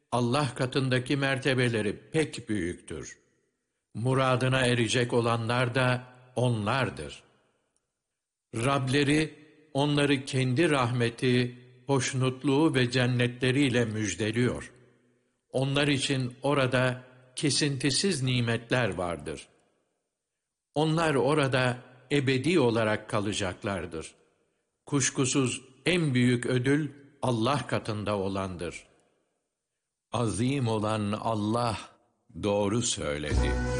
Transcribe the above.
Allah katındaki mertebeleri pek büyüktür. Muradına erecek olanlar da onlardır. Rableri onları kendi rahmeti, hoşnutluğu ve cennetleriyle müjdeliyor. Onlar için orada kesintisiz nimetler vardır. Onlar orada ebedi olarak kalacaklardır. Kuşkusuz en büyük ödül Allah katında olandır. Azim olan Allah doğru söyledi.